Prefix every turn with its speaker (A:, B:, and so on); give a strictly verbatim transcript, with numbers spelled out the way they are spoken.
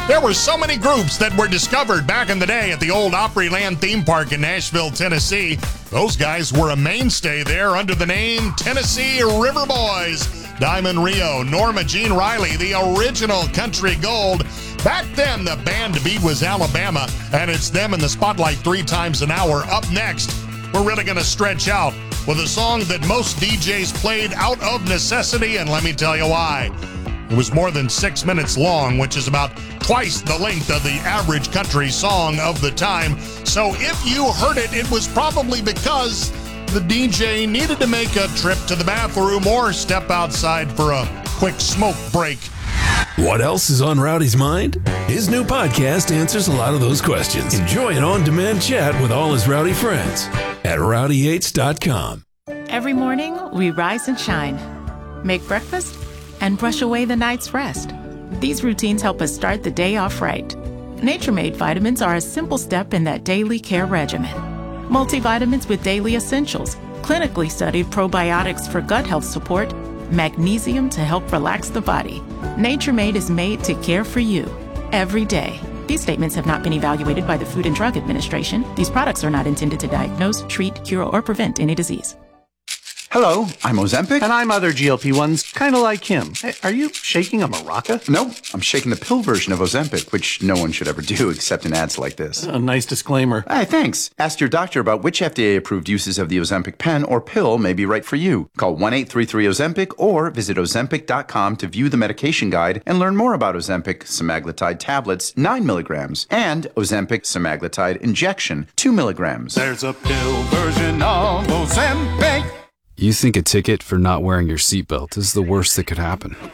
A: There were so many groups that were discovered back in the day at the old Opryland theme park in Nashville, Tennessee. Those guys were a mainstay there under the name Tennessee River Boys. Diamond Rio, Norma Jean Riley, the original Country Gold. Back then, the band to beat was Alabama, and it's them in the spotlight three times an hour. Up next, we're really going to stretch out with a song that most D Js played out of necessity, and let me tell you why. It was more than six minutes long, which is about twice the length of the average country song of the time. So if you heard it, it was probably because the D J needed to make a trip to the bathroom or step outside for a quick smoke break.
B: What else is on Rowdy's mind? His new podcast answers a lot of those questions. Enjoy an on-demand chat with all his rowdy friends at rowdy yates dot com.
C: Every morning, we rise and shine, make breakfast, and brush away the night's rest. These routines help us start the day off right. Nature Made vitamins are a simple step in that daily care regimen. Multivitamins with daily essentials, clinically studied probiotics for gut health support, magnesium to help relax the body. Nature Made is made to care for you every day. These statements have not been evaluated by the Food and Drug Administration. These products are not intended to diagnose, treat, cure, or prevent any disease.
D: Hello, I'm Ozempic.
E: And I'm other G L P ones, kind of like him. Hey, are you shaking a maraca?
D: No, I'm shaking the pill version of Ozempic, which no one should ever do except in ads like this.
E: A nice disclaimer.
D: Hey, thanks. Ask your doctor about which F D A-approved uses of the Ozempic pen or pill may be right for you. Call one eight three three Ozempic or visit ozempic dot com to view the medication guide and learn more about Ozempic semaglutide tablets, nine milligrams, and Ozempic semaglutide injection, two milligrams.
F: There's a pill version of Ozempic.
G: You think a ticket for not wearing your seatbelt is the worst that could happen.